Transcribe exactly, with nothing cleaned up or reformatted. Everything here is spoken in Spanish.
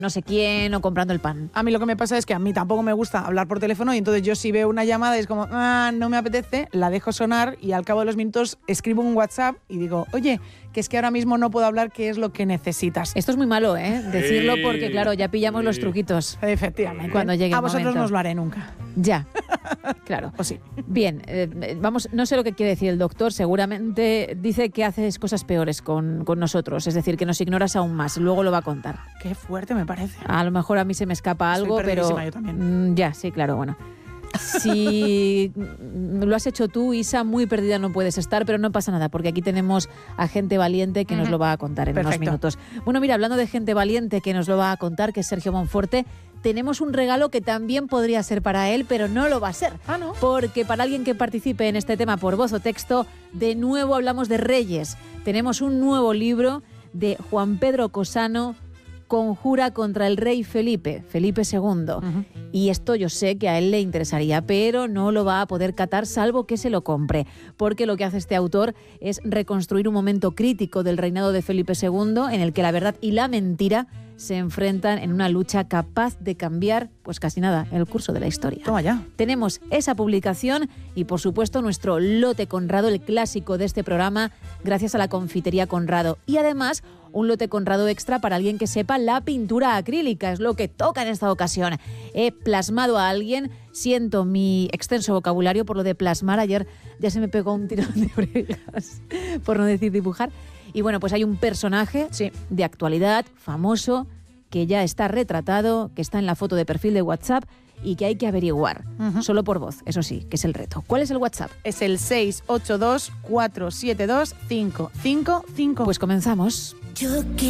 no sé quién o comprando el pan. A mí lo que me pasa es que a mí tampoco me gusta hablar por teléfono y entonces yo si veo una llamada y es como, ah, no me apetece, la dejo sonar y al cabo de los minutos escribo un WhatsApp y digo, oye, que es que ahora mismo no puedo hablar, ¿qué es lo que necesitas? Esto es muy malo, ¿eh? Decirlo porque, claro, ya pillamos los truquitos. Efectivamente. Cuando llegue el A vosotros momento. no os lo haré nunca. Ya, claro. O sí. Bien, eh, vamos, no sé lo que quiere decir el doctor, seguramente dice que haces cosas peores con, con nosotros, es decir, que nos ignoras aún más, luego lo va a contar. Qué fuerte me parece. A lo mejor a mí se me escapa algo, Soy pero... perdidísima yo también. Mm, ya, sí, claro, bueno. Si lo has hecho tú, Isa, muy perdida no puedes estar, pero no pasa nada, porque aquí tenemos a gente valiente que nos lo va a contar en Perfecto. unos minutos. Bueno, mira, hablando de gente valiente que nos lo va a contar, que es Sergio Monforte, tenemos un regalo que también podría ser para él, pero no lo va a ser. Ah, ¿no? Porque para alguien que participe en este tema por voz o texto, de nuevo hablamos de Reyes. Tenemos un nuevo libro de Juan Pedro Cosano, Conjura contra el rey Felipe, Felipe segundo. Uh-huh. Y esto yo sé que a él le interesaría, pero no lo va a poder catar salvo que se lo compre, porque lo que hace este autor es reconstruir un momento crítico del reinado de Felipe segundo en el que la verdad y la mentira se enfrentan en una lucha capaz de cambiar, pues casi nada, el curso de la historia. Toma ya. Tenemos esa publicación y, por supuesto, nuestro lote Conrado, el clásico de este programa, gracias a la confitería Conrado. Y además, un lote Conrado extra para alguien que sepa la pintura acrílica, es lo que toca en esta ocasión. He plasmado a alguien, siento mi extenso vocabulario por lo de plasmar, ayer ya se me pegó un tirón de orejas, por no decir dibujar. Y bueno, pues hay un personaje sí. de actualidad, famoso, que ya está retratado, que está en la foto de perfil de WhatsApp y que hay que averiguar, uh-huh. solo por voz, eso sí, que es el reto. ¿Cuál es el WhatsApp? Es el seis ocho dos, cuatro siete dos, cinco cinco cinco. Pues comenzamos. Yo